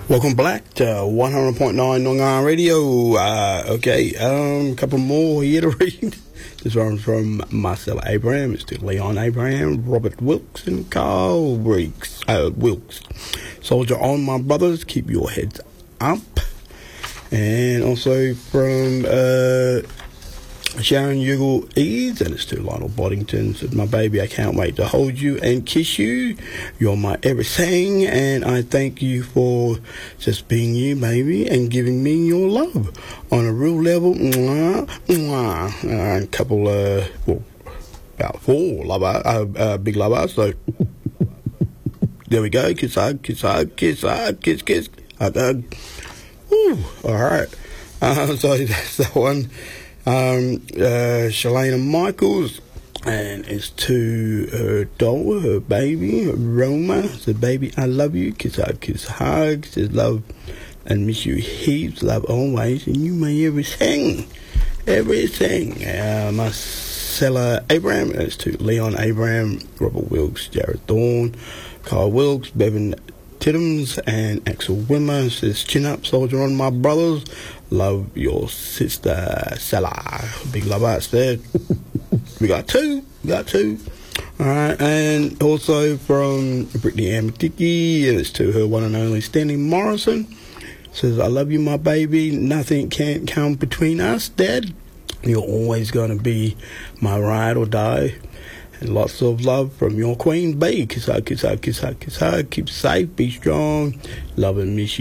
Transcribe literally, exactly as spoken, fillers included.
Welcome back to one hundred point nine Noongar Radio. Uh, okay, um, a couple more here to read. This one's from Marcella Abraham. It's to Leon Abraham, Robert Wilkes, and Carl Weeks, uh, Wilkes. Soldier on, my brothers. Keep your heads up. And also from uh, Sharon Ugle Eads, and it's to Lionel Boddington. Said, my baby, I can't wait to hold you and kiss you. You're my everything, and I thank you for just being you, baby, and giving me your love on a real level. Mwah, mwah. Uh, a couple, uh, well, about four lover, uh, uh, big lovers. So there we go. Kiss, hug, kiss, hug, kiss, hug, kiss, kiss, hug, hug. Woo, all right. Uh, so that's that one. Um, uh, Shalana Michaels, and it's to her doll, her baby, Roma. Says, baby, I love you. Kiss, hug, kiss, hug. Says, love and miss you heaps. Love always. And you may everything. Everything. Uh, Marcella Abraham. And it's to Leon Abraham, Robert Wilkes, Jared Thorne, Carl Wilkes, Bevan Tittums, and Axel Wimmer. Says, chin up, soldier on, my brothers. Love your sister, Salah. Big love outs there. We got two. We got two. Alright, and also from Brittany Amatiki, and it's to her one and only Stanley Morrison. Says, I love you, my baby. Nothing can come between us, Dad. You're always going to be my ride or die. And lots of love from your Queen Bee. Kiss hug, kiss hug, kiss hug, kiss hug. Keep safe, be strong. Love and miss you.